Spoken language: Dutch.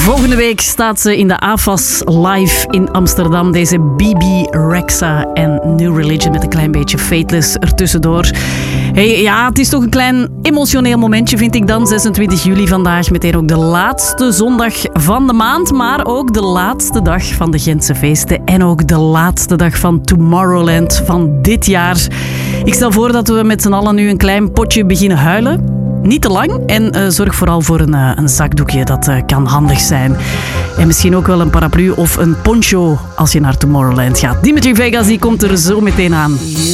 Volgende week staat ze in de AFAS live in Amsterdam. Deze Bibi Rexha en New Religion met een klein beetje Fateless ertussendoor. Hey, ja, het is toch een klein emotioneel momentje, vind ik dan. 26 juli vandaag, meteen ook de laatste zondag van de maand, maar ook de laatste dag van de Gentse feesten en ook de laatste dag van Tomorrowland van dit jaar. Ik stel voor dat we met z'n allen nu een klein potje beginnen huilen. Niet te lang en zorg vooral voor een zakdoekje, dat kan handig zijn. En misschien ook wel een paraplu of een poncho als je naar Tomorrowland gaat. Dimitri Vegas die komt er zo meteen aan.